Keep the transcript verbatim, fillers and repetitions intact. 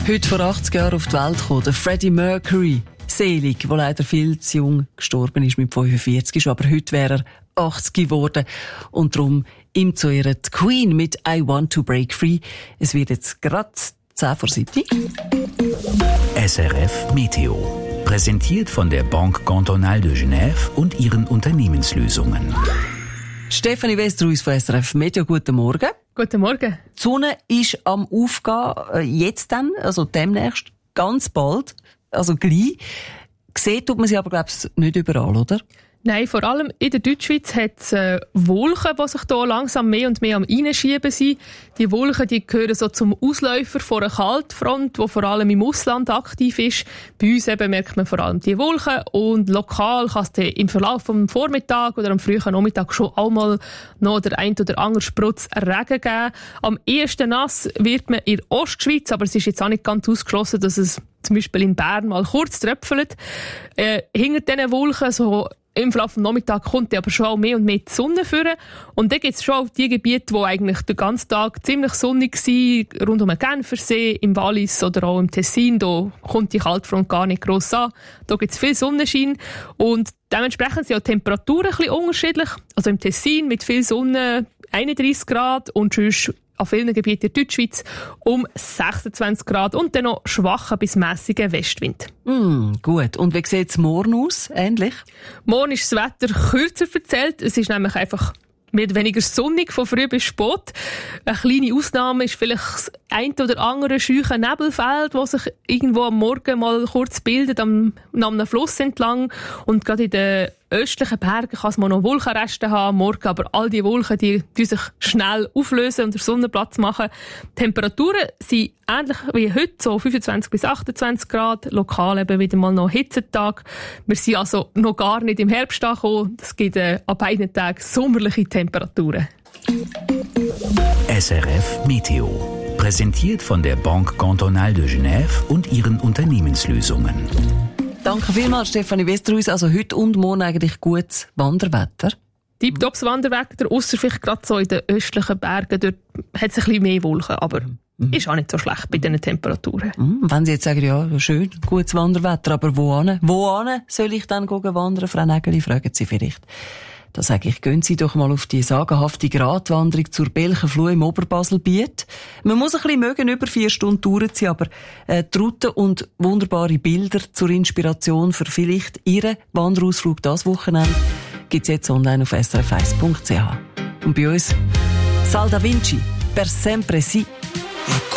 Heute vor achtzig Jahren auf die Welt gekommen, der Freddie Mercury. Selig, der leider viel zu jung gestorben ist, mit fünfundvierzig, aber heute wäre er achtzig geworden. Und darum ihm zu Ehren die Queen mit «I Want to Break Free». Es wird jetzt gerade zehn vor sieben. S R F Meteo. Präsentiert von der Banque Cantonale de Genève und ihren Unternehmenslösungen. Stefanie Westerhuis von S R F Meteo, guten Morgen. Guten Morgen. Die Sonne ist am Aufgehen, jetzt dann, also demnächst, ganz bald, also gleich. Gesehen tut man sie aber, glaube ich, nicht überall, oder? Nein, vor allem in der Deutschschweiz hat es äh, Wolken, die sich hier langsam mehr und mehr am Reinschieben sind. Die Wolken die gehören so zum Ausläufer von einer Kaltfront, die vor allem im Ausland aktiv ist. Bei uns eben merkt man vor allem die Wolken und lokal kann es im Verlauf des Vormittags oder am frühen Nachmittag schon auch mal noch der ein oder andere Sprutz Regen geben. Am ehesten nass wird man in der Ostschweiz, aber es ist jetzt auch nicht ganz ausgeschlossen, dass es zum Beispiel in Bern mal kurz tröpfelt. Äh, hinter diesen Wolken so im Verlauf des Nachmittags kommt aber schon auch mehr und mehr die Sonne führen. Und dann gibt es schon auch die Gebiete, die eigentlich den ganzen Tag ziemlich sonnig waren, rund um den Genfersee, im Wallis oder auch im Tessin. Da kommt die Kaltfront gar nicht gross an. Da gibt es viel Sonnenschein. Und dementsprechend sind auch die Temperaturen ein bisschen unterschiedlich. Also im Tessin mit viel Sonne einunddreissig Grad und sonst an vielen Gebieten der Deutschschweiz um sechsundzwanzig Grad und dann noch schwacher bis mässiger Westwind. Mm, gut. Und wie sieht es morgen aus? Ähnlich? Morgen ist das Wetter kürzer verzählt. Es ist nämlich einfach mehr oder weniger sonnig von früh bis spät. Eine kleine Ausnahme ist vielleicht das ein oder andere scheuche Nebelfeld, das sich irgendwo am Morgen mal kurz bildet, am, am einem Fluss entlang. Und gerade in den östlichen Bergen kann es mal noch Wolkenreste haben am Morgen, aber all die Wolken, die, die sich schnell auflösen und der Sonne Platz machen. Die Temperaturen sind ähnlich wie heute, so fünfundzwanzig bis achtundzwanzig Grad, lokal eben wieder mal noch Hitzetag. Wir sind also noch gar nicht im Herbst angekommen. Es gibt äh, an beiden Tagen sommerliche Temperaturen. S R F Meteo. Präsentiert von der Banque Cantonale de Genève und ihren Unternehmenslösungen. Danke vielmals, Stefanie Westerhuis. Also heute und morgen eigentlich gutes Wanderwetter. Tipptopps Wanderwetter, ausser vielleicht gerade so in den östlichen Bergen. Dort hat es ein bisschen mehr Wolken, aber mhm. ist auch nicht so schlecht bei diesen Temperaturen. Mhm. Wenn Sie jetzt sagen, ja, schön, gutes Wanderwetter, aber wo hin? Wo hin soll ich dann gehen wandern? Frau Nägeli, fragen Sie vielleicht. Da sage ich, gehen Sie doch mal auf die sagenhafte Gratwanderung zur Belchenfluh im Oberbaselbiet. Man muss ein bisschen mögen, über vier Stunden dauern sie, aber äh, die Route und wunderbare Bilder zur Inspiration für vielleicht Ihren Wanderausflug das Wochenende gibt's jetzt online auf s r f eins punkt c h. Und bei uns Sal da Vinci, per sempre si.